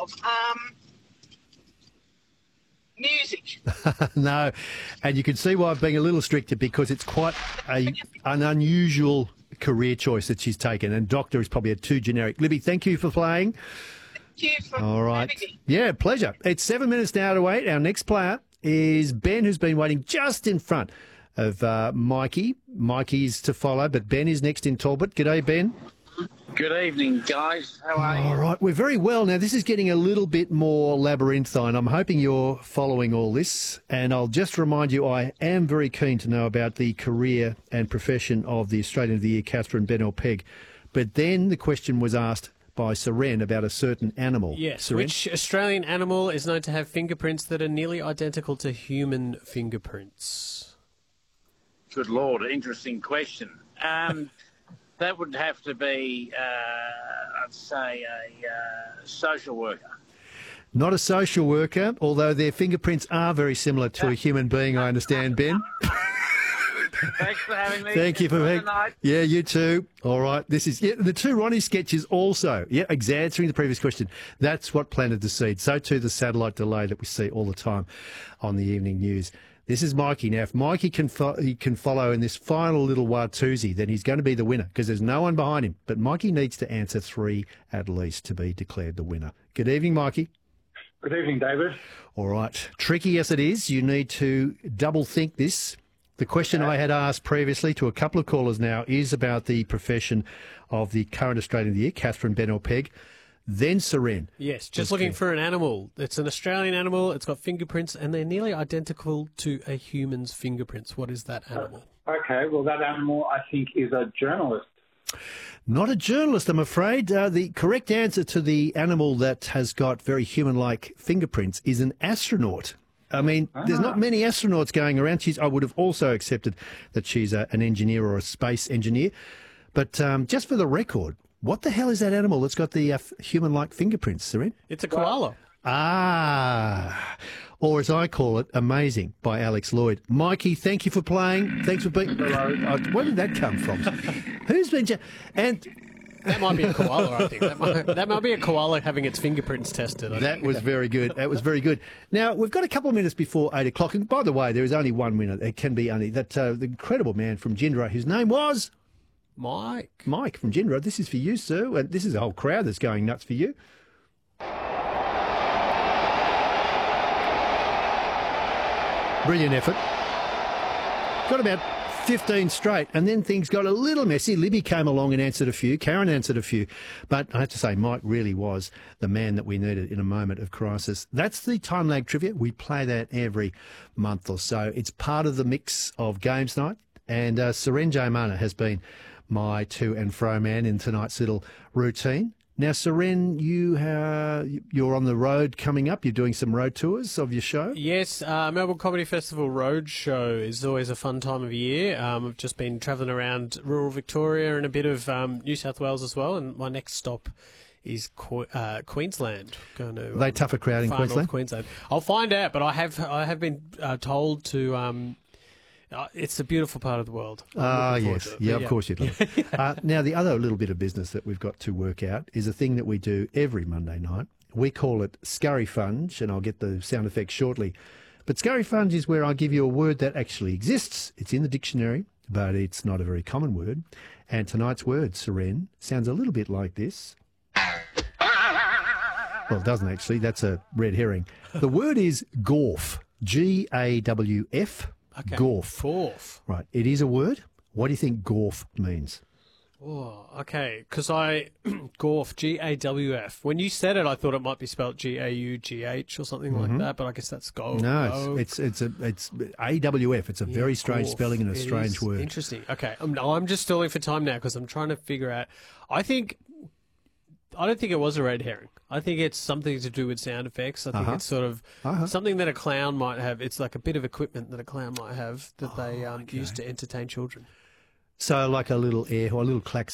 of. Music. No, and you can see why I'm being a little stricter, because it's quite an unusual career choice that she's taken, and doctor is probably a too generic. Libby, thank you for playing. Thank you for All right. having me. Yeah, pleasure. It's 7 minutes now to wait. Our next player is Ben, who's been waiting just in front of Mikey. Mikey's to follow, but Ben is next in Talbot. G'day, Ben. Good evening, guys. How are you? All right, we're very well. Now, this is getting a little bit more labyrinthine. I'm hoping you're following all this. And I'll just remind you, I am very keen to know about the career and profession of the Australian of the Year, Catherine Bennell-Pegg. But then the question was asked by Seren about a certain animal. Yes, Seren? which Australian animal is known to have fingerprints that are nearly identical to human fingerprints? Good Lord, interesting question. That would have to be, I'd say, a social worker. Not a social worker, although their fingerprints are very similar to a human being, I understand, Ben. Thanks for having me. Thank you for Enjoy being. the night. Yeah, you too. All right. This is the two Ronnie sketches also. Yeah, answering the previous question. That's what planted the seed. So too the satellite delay that we see all the time on the evening news. This is Mikey. Now, if Mikey can follow in this final little Watusi, then he's going to be the winner because there's no one behind him. But Mikey needs to answer 3 at least to be declared the winner. Good evening, Mikey. Good evening, David. All right. Tricky as it is, you need to double think this. The question I had asked previously to a couple of callers now is about the profession of the current Australian of the Year, Catherine Bennell-Pegg. Then Seren. Yes, just looking for an animal. It's an Australian animal, it's got fingerprints, and they're nearly identical to a human's fingerprints. What is that animal? Okay, well, that animal, I think, is a journalist. Not a journalist, I'm afraid. The correct answer to the animal that has got very human-like fingerprints is an astronaut. I mean, there's not many astronauts going around. I would have also accepted that she's an engineer or a space engineer. But just for the record, what the hell is that animal that's got the human-like fingerprints, Seren? It's a koala. Ah, or as I call it, amazing, by Alex Lloyd. Mikey, thank you for playing. Thanks for being... Where did that come from? Who's been... And... That might be a koala, I think. That might be a koala having its fingerprints tested. That was very good. That was very good. Now, we've got a couple of minutes before 8 o'clock. And by the way, there is only one winner. It can be only that the incredible man from Gindra, whose name was... Mike. Mike from Gindra. This is for you, sir. And this is a whole crowd that's going nuts for you. Brilliant effort. Got about 15 straight, and then things got a little messy. Libby came along and answered a few. Karen answered a few. But I have to say, Mike really was the man that we needed in a moment of crisis. That's the time lag trivia. We play that every month or so. It's part of the mix of games night. And Seren Jaimana has been my to and fro man in tonight's little routine. Now, Seren, you're on the road coming up. You're doing some road tours of your show. Yes, Melbourne Comedy Festival Road Show is always a fun time of year. I've just been travelling around rural Victoria and a bit of New South Wales as well, and my next stop is Queensland. Going to Are they tougher crowd in far Queensland? north Queensland. I'll find out, but I have been told to. It's a beautiful part of the world. Yes. Yeah, of course you'd love. Now, the other little bit of business that we've got to work out is a thing that we do every Monday night. We call it Scurry Funge, and I'll get the sound effects shortly. But Scurry Funge is where I give you a word that actually exists. It's in the dictionary, but it's not a very common word. And tonight's word, Seren, sounds a little bit like this. Well, it doesn't actually. That's a red herring. The word is Gawf. G-A-W-F. Okay. Gawf. Gawf. Right. It is a word. What do you think Gawf means? Oh, okay. Because Gawf, G-A-W-F. When you said it, I thought it might be spelled G-A-U-G-H or something like that, but I guess that's Gawf. No, it's A-W-F. It's a very strange Gawf. spelling and a strange word. Interesting. Okay. I'm just stalling for time now because I'm trying to figure out. I don't think it was a red herring. I think it's something to do with sound effects. I think it's sort of something that a clown might have. It's like a bit of equipment that a clown might have that they use to entertain children. So like a little air or a little klaxon.